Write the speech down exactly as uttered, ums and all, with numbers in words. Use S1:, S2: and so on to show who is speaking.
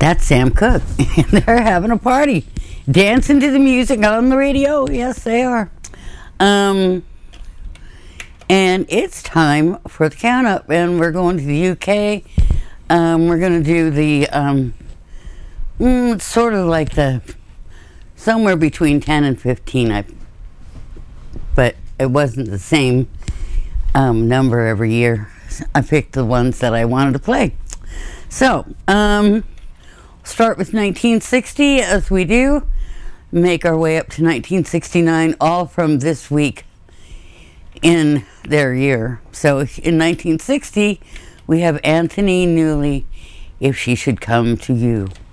S1: That's Sam Cooke. And they're having a party. Dancing to the music on the radio. Yes, they are. Um, and it's time for the count up. And we're going to the U K. Um, we're going to do the, um, mm, sort of like the, somewhere between ten and fifteen. I, but it wasn't the same um, number every year. I picked the ones that I wanted to play. So, um, start with nineteen sixty as we do. Make our way up to nineteen sixty-nine, all from this week in their year. So in nineteen sixty, we have Anthony Newley, If She Should Come to You.